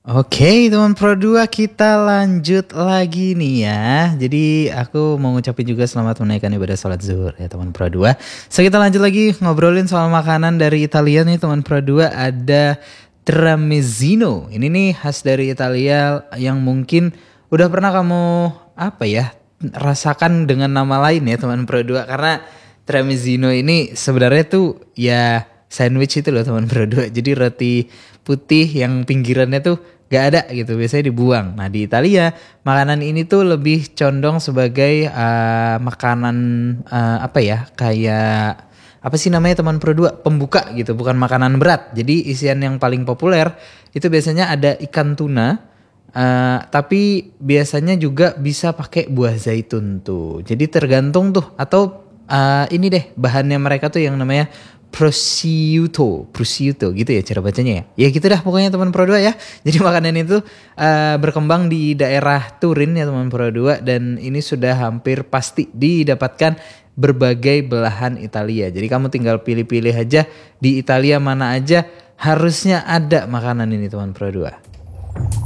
Oke teman Pro 2, kita lanjut lagi nih ya. Jadi aku mau ngucapin juga selamat menaikkan ibadah sholat zuhur ya teman Pro 2. So kita lanjut lagi ngobrolin soal makanan dari Italia nih teman Pro 2. Ada tramezzino. Ini nih khas dari Italia yang mungkin udah pernah kamu rasakan dengan nama lain ya teman Pro 2. Karena tramezzino ini sebenarnya tuh ya sandwich itu loh teman Pro 2. Jadi roti putih yang pinggirannya tuh gak ada gitu, biasanya dibuang. Nah di Italia makanan ini tuh lebih condong sebagai makanan kayak apa sih namanya teman Pro 2, pembuka gitu, bukan makanan berat. Jadi isian yang paling populer itu biasanya ada ikan tuna, tapi biasanya juga bisa pakai buah zaitun tuh. Jadi tergantung tuh, atau ini deh bahannya mereka tuh yang namanya prosciutto gitu ya cara bacanya ya. Ya gitu dah pokoknya teman Pro 2 ya. Jadi makanan itu berkembang di daerah Turin ya teman Pro 2, dan ini sudah hampir pasti didapatkan berbagai belahan Italia. Jadi kamu tinggal pilih-pilih aja di Italia mana aja harusnya ada makanan ini teman Pro 2.